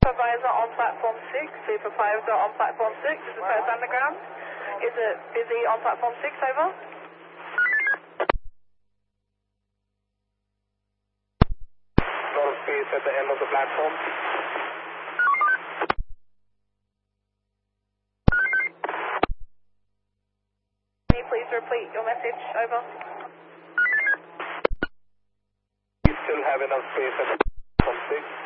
Supervisor on platform 6. Supervisor on platform 6. This is Perth Underground. Is it busy on platform 6? Over. Lot of space at the end of the platform. Can you please repeat your message? Over. We still have enough space at the platform 6.